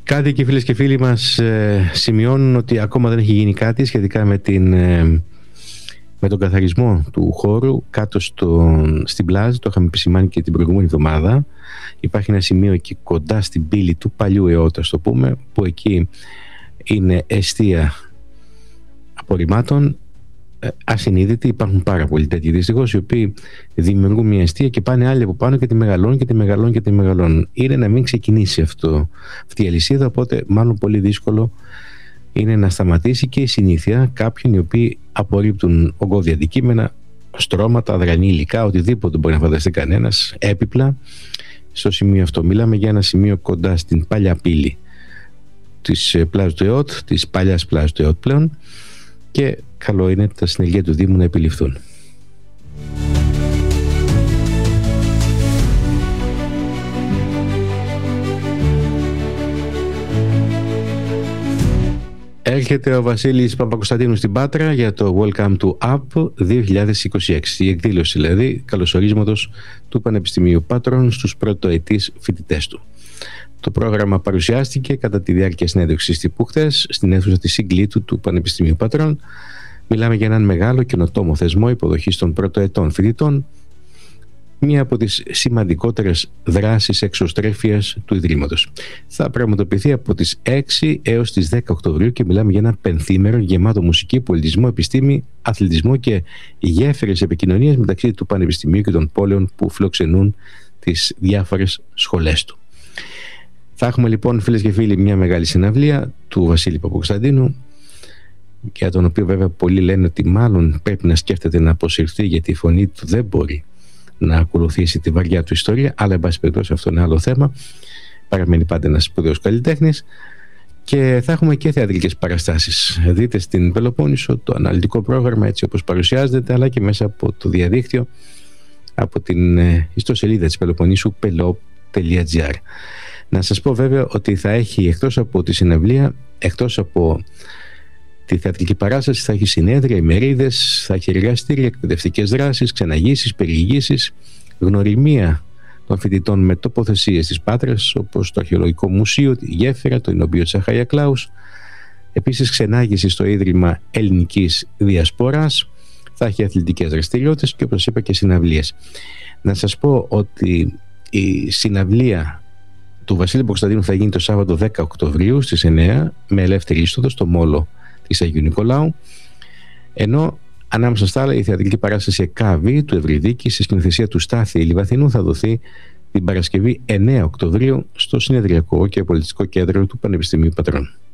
Κάτοικοι, φίλες και φίλοι μας, σημειώνουν ότι ακόμα δεν έχει γίνει κάτι σχετικά με τον καθαρισμό του χώρου κάτω στην πλάζ. Το είχαμε επισημάνει και την προηγούμενη εβδομάδα. Υπάρχει ένα σημείο εκεί κοντά στην πύλη του παλιού αιώτα, το πούμε, που εκεί είναι εστία απορριμμάτων ασυνείδητοι. Υπάρχουν πάρα πολλοί τέτοιοι δυστυχώς, οι οποίοι δημιουργούν μια εστία και πάνε άλλοι από πάνω και τη μεγαλώνουν και τη μεγαλώνουν και τη μεγαλώνουν. Είναι να μην ξεκινήσει αυτή η αλυσίδα, οπότε μάλλον πολύ δύσκολο είναι να σταματήσει και η συνήθεια κάποιων οι οποίοι απορρίπτουν ογκώδη αντικείμενα, στρώματα, αδρανή υλικά, οτιδήποτε μπορεί να φανταστεί κανένας, έπιπλα. Στο σημείο αυτό μιλάμε για ένα σημείο κοντά στην παλιά πύλη της πλάζ του ΕΟΤ, της παλιάς πλάζ του ΕΟΤ πλέον, και καλό είναι τα συνεργεία του Δήμου να επιληφθούν. Έρχεται ο Βασίλης Παπακοσταντίνου στην Πάτρα για το Welcome to Up 2026, η εκδήλωση δηλαδή καλωσορίσματος του Πανεπιστημίου Πάτρων στους πρωτοετής φοιτητές του. Το πρόγραμμα παρουσιάστηκε κατά τη διάρκεια συνέντευξης τύπου χθες στην αίθουσα της Συγκλήτου του Πανεπιστημίου Πάτρων. Μιλάμε για έναν μεγάλο καινοτόμο θεσμό υποδοχής των πρωτοετών φοιτητών, μία από τις σημαντικότερες δράσεις εξωστρέφειας του Ιδρύματος. Θα πραγματοποιηθεί από τις 6 έως τις 10 Οκτωβρίου και μιλάμε για ένα πενθήμερο γεμάτο μουσική, πολιτισμό, επιστήμη, αθλητισμό και γέφυρες επικοινωνίας μεταξύ του Πανεπιστημίου και των πόλεων που φιλοξενούν τις διάφορες σχολές του. Θα έχουμε λοιπόν, φίλες και φίλοι, μια μεγάλη συναυλία του Βασίλη Παπακοσταντίνου, για τον οποίο βέβαια πολλοί λένε ότι μάλλον πρέπει να σκέφτεται να αποσυρθεί, γιατί η φωνή του δεν μπορεί να ακολουθήσει τη βαριά του ιστορία, αλλά εν πάση περιπτώσει αυτό είναι άλλο θέμα. Παραμένει πάντα ένας σπουδαίος καλλιτέχνης. Και θα έχουμε και θεατρικές παραστάσεις. Δείτε στην Πελοπόννησο το αναλυτικό πρόγραμμα έτσι όπως παρουσιάζεται, αλλά και μέσα από το διαδίκτυο, από την ιστοσελίδα της Πελοποννήσου pelop.gr. Να σας πω βέβαια ότι θα έχει, εκτός από τη συναυλία, εκτός από τη θεατρική παράσταση, θα έχει συνέδρια, ημερίδες, θα έχει εργαστήρια, εκπαιδευτικές δράσεις, ξεναγήσεις, περιηγήσεις, γνωριμία των φοιτητών με τοποθεσίες της Πάτρας, όπως το Αρχαιολογικό Μουσείο, τη Γέφυρα, το Ινοβείο της Αχάια Κλάους. Επίσης, ξενάγηση στο Ίδρυμα Ελληνικής Διασποράς. Θα έχει αθλητικές δραστηριότητες και, όπως είπα, και συναυλίες. Να σας πω ότι η συναυλία του Βασίλη Παπακοσταντίνου θα γίνει το Σάββατο 10 Οκτωβρίου στις 9 με ελεύθερη είσοδο στο Μόλο της Αγίου Νικολάου, ενώ ανάμεσα στα άλλα η θεατρική παράσταση ΕΚΑΒΗ του Ευρυδίκη σε σκηνοθεσία του Στάθη Λιβαθινού θα δοθεί την Παρασκευή 9 Οκτωβρίου στο Συνεδριακό και Πολιτιστικό Κέντρο του Πανεπιστημίου Πατρών.